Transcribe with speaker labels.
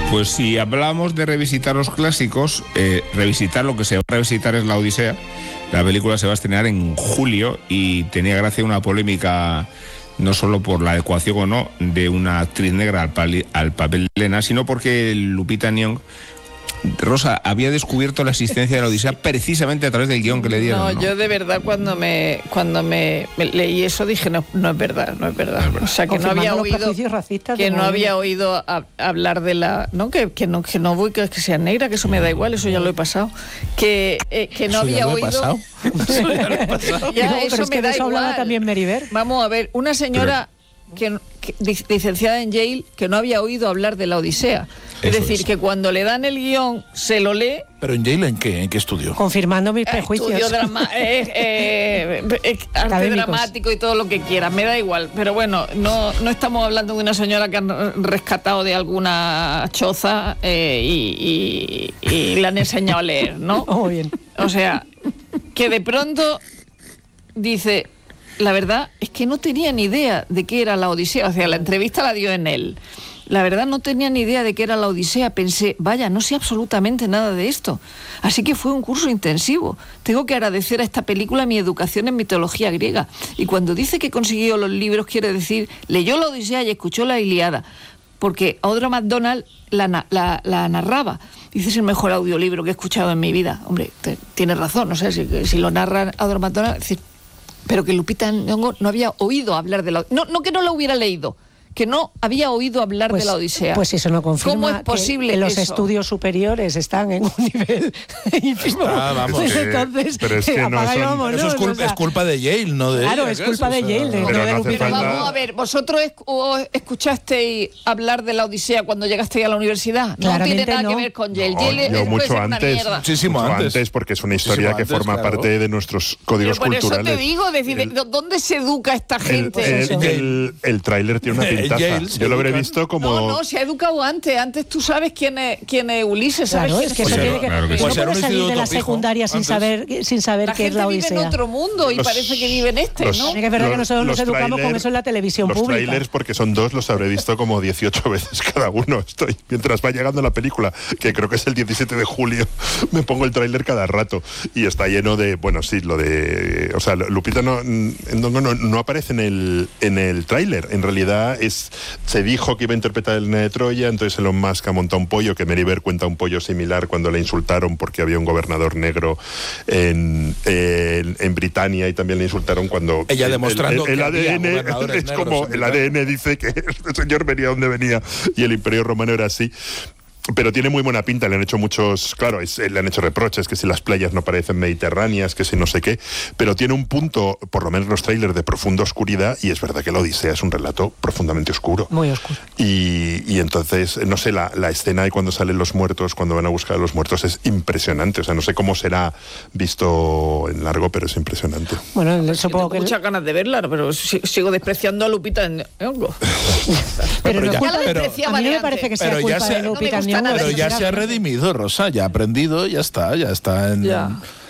Speaker 1: Pues si hablamos de revisitar los clásicos, revisitar lo que se va a revisitar es la Odisea. La película se va a estrenar en julio y tenía gracia una polémica, no solo por la adecuación o no de una actriz negra al papel de Helena, sino porque Lupita Nyong'o, Rosa, había descubierto la existencia de la Odisea precisamente a través del guión que le dieron.
Speaker 2: No, yo de verdad cuando me leí eso dije no es verdad. O sea, que no había oído hablar de la que no voy que sea negra, que eso me da igual, eso ya lo he pasado. Que no había oído.
Speaker 3: Eso ya lo he pasado.
Speaker 2: Eso me da igual.
Speaker 4: Hablaba también Meribel.
Speaker 2: Vamos a ver, una señora que licenciada en Yale que no había oído hablar de la Odisea. Es decir, que cuando le dan el guión, se lo lee.
Speaker 3: ¿Pero en Yale en qué? ¿En qué estudio?
Speaker 4: Confirmando mis prejuicios.
Speaker 2: Estudio arte dramático y todo lo que quiera, me da igual. Pero bueno, no estamos hablando de una señora que han rescatado de alguna choza y le han enseñado a leer, ¿no?
Speaker 4: Oh, bien.
Speaker 2: O sea, que de pronto dice, la verdad es que no tenía ni idea de qué era la Odisea. O sea, la entrevista la dio en él. La verdad no tenía ni idea de qué era la Odisea. Pensé, vaya, no sé absolutamente nada de esto. Así que fue un curso intensivo. Tengo que agradecer a esta película mi educación en mitología griega. Y cuando dice que consiguió los libros, quiere decir, leyó la Odisea y escuchó la Ilíada. Porque Audra McDonald la narraba. Dice, es el mejor audiolibro que he escuchado en mi vida. Hombre, tienes razón, no sé, si lo narra Audra McDonald, es decir, pero que Lupita Nyong'o no había oído hablar de la Odisea. No que no lo hubiera leído, que no había oído hablar de la Odisea.
Speaker 4: Pues eso no confirma.
Speaker 2: ¿Cómo es posible
Speaker 4: que los
Speaker 2: eso?
Speaker 4: estudios superiores están en un nivel ínfimo. Entonces,
Speaker 5: pero es que
Speaker 3: Eso es culpa de Yale, no de
Speaker 4: Claro,
Speaker 3: ella,
Speaker 4: es culpa de Yale.
Speaker 2: Pero vamos a ver, ¿vosotros escuchasteis hablar de la Odisea cuando llegasteis a la universidad? No tiene nada que ver con Yale.
Speaker 5: Yo mucho antes,
Speaker 3: muchísimo antes,
Speaker 5: porque es una historia que forma parte de nuestros códigos
Speaker 2: por
Speaker 5: culturales.
Speaker 2: Eso te digo, decir, ¿dónde se educa esta gente?
Speaker 5: El tráiler tiene una pintaza. Yo lo habré visto como...
Speaker 2: No, se ha educado antes. Antes tú sabes quién es Ulises. ¿Sabes?
Speaker 4: Claro, es que eso tiene que...
Speaker 1: Claro que sí.
Speaker 4: No puedes salir de la secundaria sin saber qué es la Odisea.
Speaker 2: Vive en otro mundo y parece que vive en este, ¿no?
Speaker 4: Es verdad que nosotros nos educamos con eso en la televisión pública.
Speaker 5: Los trailers, porque son dos, los habré visto como 18 veces cada uno. Mientras va llegando la película, que creo que es el 17 de julio, me pongo el tráiler cada rato. Y está lleno de... Bueno, sí, lo de... O sea, Lupita no aparece en el tráiler. En realidad se dijo que iba a interpretar el Helena de Troya, entonces Elon Musk ha montado un pollo, que Meribel cuenta un pollo similar cuando le insultaron porque había un gobernador negro en Britania, y también le insultaron cuando...
Speaker 3: Ella demostrando que
Speaker 5: el
Speaker 3: había
Speaker 5: ADN
Speaker 3: gobernadores
Speaker 5: es como
Speaker 3: negros,
Speaker 5: el ADN dice que el señor venía donde venía y el Imperio Romano era así. Pero tiene muy buena pinta, le han hecho muchos, claro, le han hecho reproches, que si las playas no parecen mediterráneas, que si no sé qué, pero tiene un punto, por lo menos los trailers, de profunda oscuridad, y es verdad que la Odisea es un relato profundamente oscuro.
Speaker 4: Muy oscuro.
Speaker 5: Y entonces, no sé, la escena de cuando salen los muertos, cuando van a buscar a los muertos, es impresionante. O sea, no sé cómo será visto en largo, pero es impresionante.
Speaker 4: Bueno, supongo
Speaker 2: tengo muchas ganas de verla, pero sigo despreciando a Lupita Nyong'o.
Speaker 4: Pero
Speaker 2: a mí
Speaker 4: me parece que sea culpa de Lupita Nyong'o.
Speaker 3: Pero ya se ha redimido, Rosa, ya ha aprendido, ya está en...